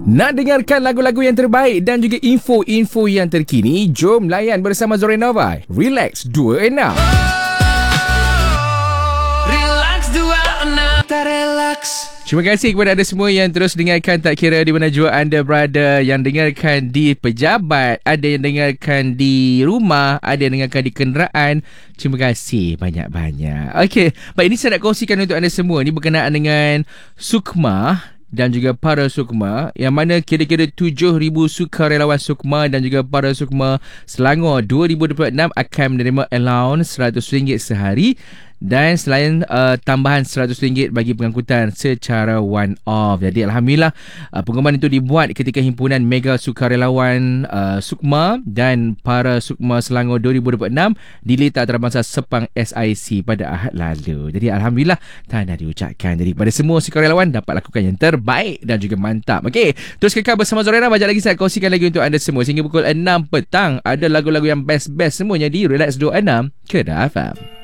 Nak dengarkan lagu-lagu yang terbaik dan juga info-info yang terkini? Jom layan bersama Zorenova. Relax 26. Relax 26. Tak relax. Terima kasih kepada anda semua yang terus dengarkan, tak kira di mana jua anda berada. Yang dengarkan di pejabat, ada yang dengarkan di rumah, ada yang dengarkan di kenderaan. Terima kasih banyak-banyak. Okey, baik, ini saya nak kongsikan untuk anda semua. Ini berkenaan dengan Sukma dan juga para Sukma, yang mana kira-kira 7,000 sukarelawan Sukma dan juga para Sukma Selangor 2026 akan menerima allowance RM100 sehari dan selain tambahan RM100 bagi pengangkutan secara one off. Jadi alhamdulillah pengumuman itu dibuat ketika himpunan Mega Sukarelawan Sukma dan para Sukma Selangor 2026 di Lita Antarabangsa Sepang SIC pada Ahad lalu. Jadi alhamdulillah tahniah diucapkan. Jadi pada semua sukarelawan dapat lakukan yang terbaik dan juga mantap. Okey, terus kekal bersama Zorena. Banyak lagi saya kongsikan lagi untuk anda semua sehingga pukul 6 petang. Ada lagu-lagu yang best-best semuanya di Relax 26 Kedah FM.